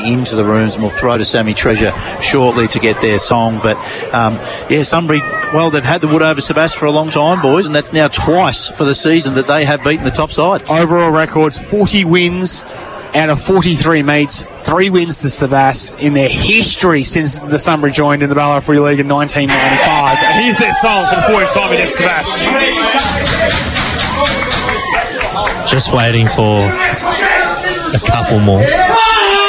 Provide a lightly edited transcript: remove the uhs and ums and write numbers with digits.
into the rooms, and we'll throw to Sammy Treasure shortly to get their song. But Sunbury, well, they've had the wood over Sebas for a long time, boys, and that's now twice for the season that they have beaten the top side. Overall records, 40 wins out of 43 meets, 3 wins to Sebas in their history since the Sunbury joined in the Ballarat Footy League in 1995. And here's their song for the 40th time against Sebas. Just waiting for a couple more.